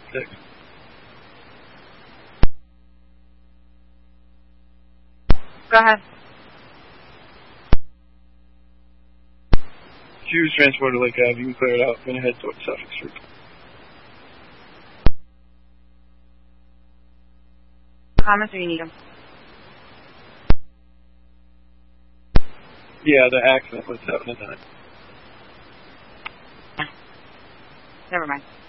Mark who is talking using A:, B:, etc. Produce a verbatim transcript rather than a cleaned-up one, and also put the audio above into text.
A: six.
B: Go ahead.
A: Choose transport to Lake Ave. You can clear it out. I'm going to head towards Suffolk Street.
B: Comments or you need them?
A: Yeah, the accident was seven to nine.
B: Never mind.